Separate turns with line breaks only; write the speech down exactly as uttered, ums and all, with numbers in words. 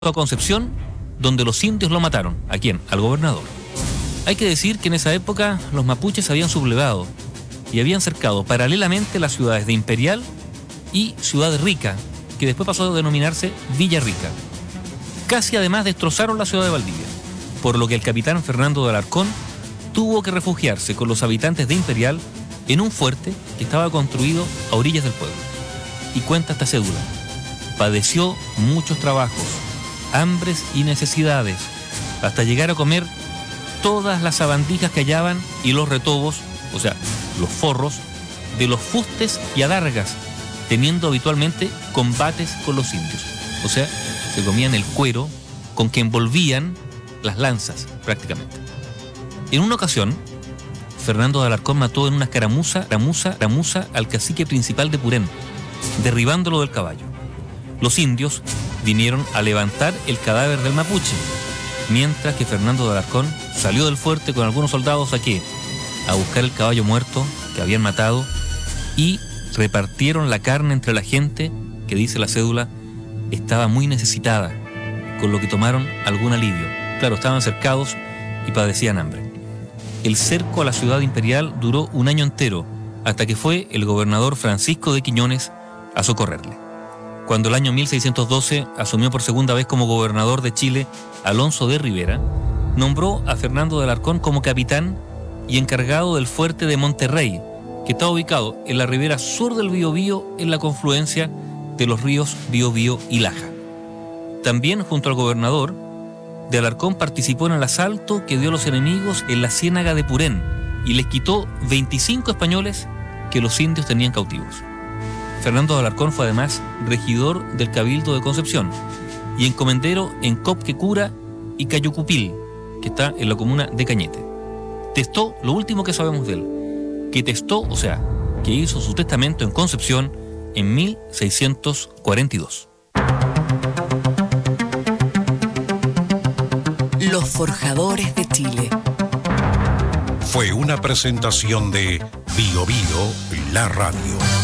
a Concepción, donde los indios lo mataron. ¿A quién? Al gobernador. Hay que decir que en esa época los mapuches habían sublevado y habían cercado paralelamente las ciudades de Imperial y Ciudad Rica, que después pasó a denominarse Villa Rica. Casi además destrozaron la ciudad de Valdivia, por lo que el capitán Fernando de Alarcón tuvo que refugiarse con los habitantes de Imperial en un fuerte que estaba construido a orillas del pueblo. Y cuenta esta cédula: padeció muchos trabajos, hambres y necesidades, hasta llegar a comer todas las sabandijas que hallaban y los retobos, o sea, los forros, de los fustes y adargas, teniendo habitualmente combates con los indios. O sea, se comían el cuero con que envolvían las lanzas, prácticamente. En una ocasión, Fernando de Alarcón mató en una escaramuza, escaramuza, escaramuza al cacique principal de Purén, derribándolo del caballo. Los indios vinieron a levantar el cadáver del mapuche, mientras que Fernando de Alarcón salió del fuerte con algunos soldados a qué, a buscar el caballo muerto que habían matado, y repartieron la carne entre la gente que, dice la cédula, estaba muy necesitada, con lo que tomaron algún alivio. Claro, estaban cercados y padecían hambre. El cerco a la ciudad imperial duró un año entero, hasta que fue el gobernador Francisco de Quiñones a socorrerle. Cuando el año mil seiscientos doce asumió por segunda vez como gobernador de Chile Alonso de Rivera, nombró a Fernando de Alarcón como capitán y encargado del fuerte de Monterrey, que está ubicado en la ribera sur del Biobío, en la confluencia de los ríos Biobío y Laja. También, junto al gobernador, de Alarcón participó en el asalto que dio a los enemigos en la ciénaga de Purén y les quitó veinticinco españoles que los indios tenían cautivos. Fernando de Alarcón fue además regidor del Cabildo de Concepción y encomendero en Copquecura y Cayucupil, que está en la comuna de Cañete. Testó, lo último que sabemos de él, que testó, o sea, que hizo su testamento en Concepción en mil seiscientos cuarenta y dos.
Los Forjadores de Chile.
Fue una presentación de Bio Bio, la radio.